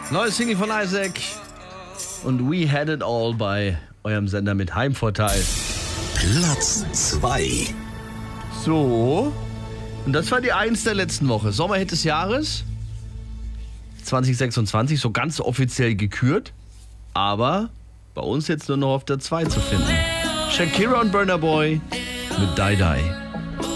Neues Single von Isaac und We Had It All bei eurem Sender mit Heimvorteil. Platz 2. So, und das war die 1 der letzten Woche. Sommerhit des Jahres 2026, so ganz offiziell gekürt, aber bei uns jetzt nur noch auf der 2 zu finden. Shakira und Burna Boy mit Die Die.